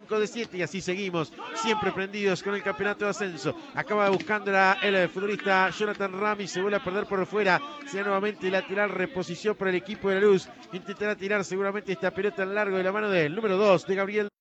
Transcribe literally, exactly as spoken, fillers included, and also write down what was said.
cinco de siete y así seguimos, siempre prendidos con el campeonato de ascenso. Acaba buscándola el futbolista Jonathan Rami, se vuelve a perder por fuera, será nuevamente lateral, reposición para el equipo de La Luz. Intentará tirar seguramente esta pelota en largo de la mano del número dos de Gabriel